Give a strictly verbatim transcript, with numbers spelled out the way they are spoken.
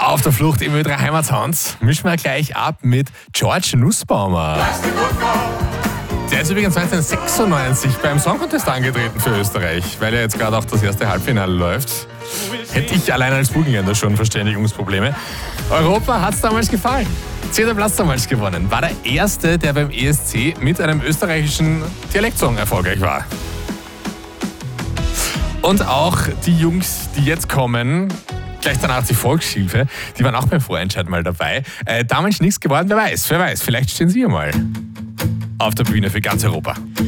Auf der Flucht im Ö drei Heimatsounds mischen wir gleich ab mit George Nussbaumer. Der ist übrigens neunzehnhundertsechsundneunzig beim Song Contest angetreten für Österreich, weil ja jetzt gerade auch das erste Halbfinale läuft. Hätte ich allein als Burgenländer schon Verständigungsprobleme. Europa hat es damals gefallen. Zehnter Platz damals gewonnen. War der erste, der beim E S C mit einem österreichischen Dialektsong erfolgreich war. Und auch die Jungs, die jetzt kommen, gleich danach die Volkshilfe, die waren auch beim Vorentscheid mal dabei. Äh, damals nichts geworden, wer weiß, wer weiß, vielleicht stehen sie ja mal auf der Bühne für ganz Europa.